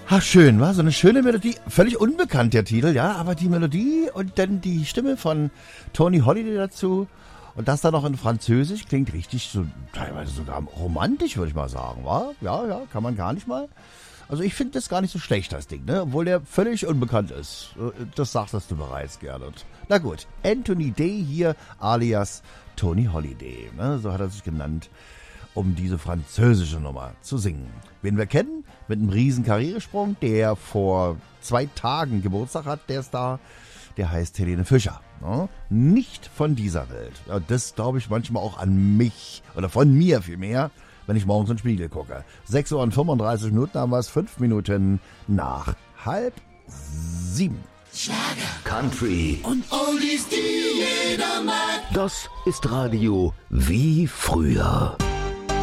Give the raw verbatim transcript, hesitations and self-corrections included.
Ach, schön, war so eine schöne Melodie. Völlig unbekannt, der Titel, ja, aber die Melodie und dann die Stimme von Tony Holiday dazu. Und das dann noch in Französisch klingt richtig, so teilweise sogar romantisch, würde ich mal sagen, wa? Ja, ja, kann man gar nicht mal. Also ich finde das gar nicht so schlecht, das Ding, ne? Obwohl der völlig unbekannt ist. Das sagtest du bereits, Gernot. Na gut, Anthony Day hier, alias Tony Holiday, ne? So hat er sich genannt, um diese französische Nummer zu singen. Wen wir kennen, mit einem riesen Karrieresprung, der vor zwei Tagen Geburtstag hat, der ist da, der heißt Helene Fischer. Ne? Nicht von dieser Welt. Ja, das glaube ich manchmal auch an mich, oder von mir vielmehr, wenn ich morgens in den Spiegel gucke. sechs Uhr und fünfunddreißig Minuten haben wir es, fünf Minuten nach halb sieben. Schlager, Country und Oldies, die jeder mag. Das ist Radio wie früher.